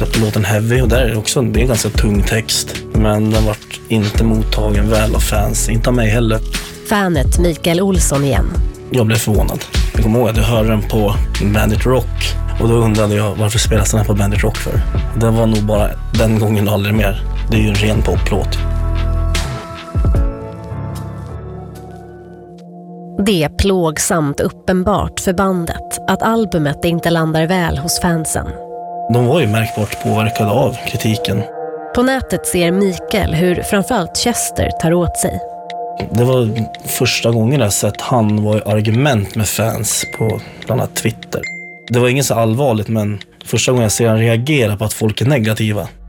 släppte låten Heavy och där är det också en ganska tung text. Men den var inte mottagen väl av fans, inte av mig heller. Fanet Mikael Olsson igen. Jag blev förvånad. Jag kommer ihåg att jag hörde den på Bandit Rock och då undrade jag varför spelas den här på Bandit Rock för. Det var nog bara den gången och aldrig mer. Det är ju en ren poplåt. Det är plågsamt uppenbart för bandet att albumet inte landar väl hos fansen. De var ju märkbart påverkade av kritiken. På nätet ser Mikael hur framförallt Chester tar åt sig. Det var första gången jag sett han var i argument med fans på bland annat Twitter. Det var inget så allvarligt, men första gången jag ser han reagera på att folk är negativa.